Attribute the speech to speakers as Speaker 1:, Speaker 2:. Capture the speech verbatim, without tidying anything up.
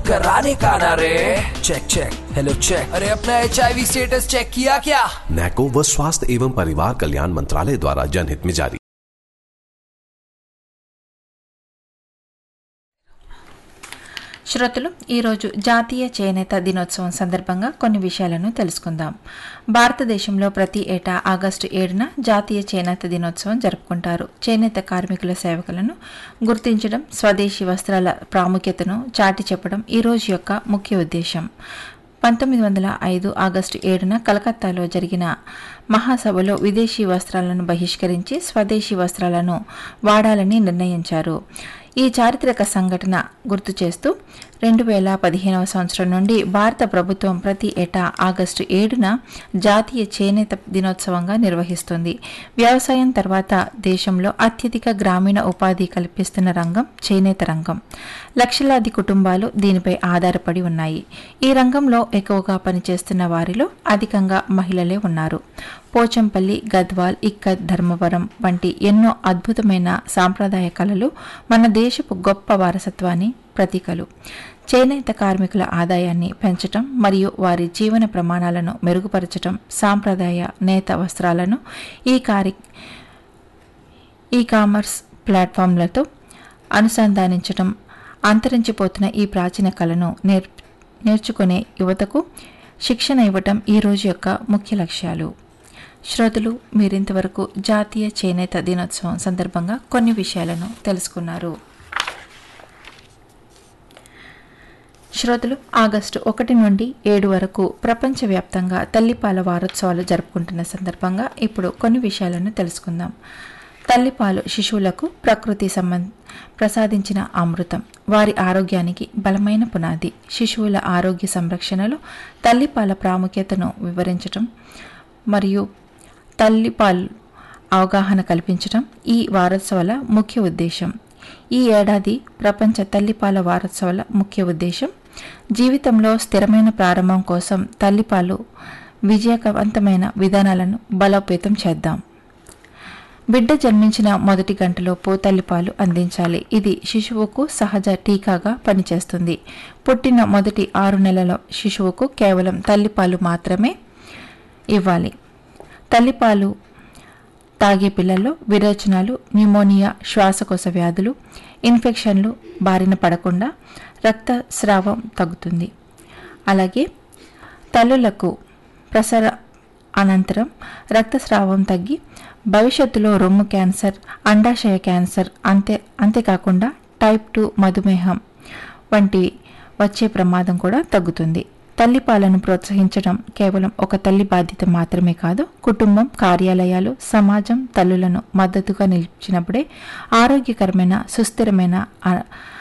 Speaker 1: कराने का ना रे। चेक चेक हेलो चेक, अरे अपना एचआईवी स्टेटस चेक किया क्या?
Speaker 2: नैको व स्वास्थ्य एवं परिवार कल्याण मंत्रालय द्वारा जनहित में जारी।
Speaker 3: శ్రోతలు ఈరోజు జాతీయ చేనేత దినోత్సవం సందర్భంగా కొన్ని విషయాలను తెలుసుకుందాం. భారతదేశంలో ప్రతి ఏటా ఆగస్టు ఏడున జాతీయ చేనేత దినోత్సవం జరుపుకుంటారు. చేనేత కార్మికుల సేవకులను గుర్తించడం, స్వదేశీ వస్త్రాల ప్రాముఖ్యతను చాటి చెప్పడం ఈ రోజు యొక్క ముఖ్య ఉద్దేశం. పంతొమ్మిది వందల ఐదు ఆగస్టు ఏడున కలకత్తాలో జరిగిన మహాసభలో విదేశీ వస్త్రాలను బహిష్కరించి స్వదేశీ వస్త్రాలను వాడాలని నిర్ణయించారు. ఈ చారిత్రక సంఘటన గుర్తు చేస్తూ రెండు వేల పదిహేనవ సంవత్సరం నుండి భారత ప్రభుత్వం ప్రతి ఏటా ఆగస్టు ఏడున జాతీయ చేనేత దినోత్సవంగా నిర్వహిస్తుంది. వ్యవసాయం తర్వాత దేశంలో అత్యధిక గ్రామీణ ఉపాధి కల్పిస్తున్న రంగం చేనేత రంగం. లక్షలాది కుటుంబాలు దీనిపై ఆధారపడి ఉన్నాయి. ఈ రంగంలో ఎక్కువగా పనిచేస్తున్న వారిలో అధికంగా మహిళలే ఉన్నారు. పోచంపల్లి, గద్వాల్, ఇక్కత్, ధర్మవరం వంటి ఎన్నో అద్భుతమైన సాంప్రదాయ కళలు మన దేశపు గొప్ప వారసత్వాన్ని ప్రతీకలు. చేనేత కార్మికుల ఆదాయాన్ని పెంచటం మరియు వారి జీవన ప్రమాణాలను మెరుగుపరచటం, సాంప్రదాయ నేత వస్త్రాలను ఈ కారి ఈ కామర్స్ ప్లాట్ఫామ్లతో అనుసంధానించటం, అంతరించిపోతున్న ఈ ప్రాచీన కళను నేర్ నేర్చుకునే యువతకు శిక్షణ ఇవ్వటం ఈ రోజు యొక్క ముఖ్య లక్ష్యాలు. శ్రోతలు, మీరింతవరకు జాతీయ చేనేత దినోత్సవం సందర్భంగా కొన్ని విషయాలను తెలుసుకున్నారు. శ్రోతలు, ఆగస్టు ఒకటి నుండి ఏడు వరకు ప్రపంచవ్యాప్తంగా తల్లిపాల వారోత్సవాలు జరుపుకుంటున్న సందర్భంగా ఇప్పుడు కొన్ని విషయాలను తెలుసుకుందాం. తల్లిపాలు శిశువులకు ప్రకృతి సంబంధ ప్రసాదించిన అమృతం, వారి ఆరోగ్యానికి బలమైన పునాది. శిశువుల ఆరోగ్య సంరక్షణలో తల్లిపాల ప్రాముఖ్యతను వివరించటం మరియు తల్లిపాలు అవగాహన కల్పించటం ఈ వారోత్సవాల ముఖ్య ఉద్దేశం. ఈ ఏడాది ప్రపంచ తల్లిపాల వారోత్సవాల ముఖ్య ఉద్దేశం జీవితంలో స్థిరమైన ప్రారంభం కోసం తల్లిపాలు విజయవంతమైన విధానాలను బలోపేతం చేద్దాం. బిడ్డ జన్మించిన మొదటి గంటలోపు తల్లిపాలు అందించాలి. ఇది శిశువుకు సహజ టీకాగా పనిచేస్తుంది. పుట్టిన మొదటి ఆరు నెలల శిశువుకు కేవలం తల్లిపాలు మాత్రమే ఇవ్వాలి. తల్లిపాలు తాగే పిల్లల్లో విరేచనాలు, న్యూమోనియా, శ్వాసకోశ వ్యాధులు, ఇన్ఫెక్షన్లు బారిన పడకుండా రక్తస్రావం తగ్గుతుంది. అలాగే తల్లులకు ప్రసర అనంతరం రక్తస్రావం తగ్గి భవిష్యత్తులో రొమ్ము క్యాన్సర్, అండాశయ క్యాన్సర్, అంతే అంతేకాకుండా టైప్ టూ మధుమేహం వంటివి వచ్చే ప్రమాదం కూడా తగ్గుతుంది. తల్లిపాలను ప్రోత్సహించడం కేవలం ఒక తల్లి బాధ్యత మాత్రమే కాదు, కుటుంబం, కార్యాలయాలు, సమాజం తల్లులను మద్దతుగా నిలిచినప్పుడే ఆరోగ్యకరమైన, సుస్థిరమైన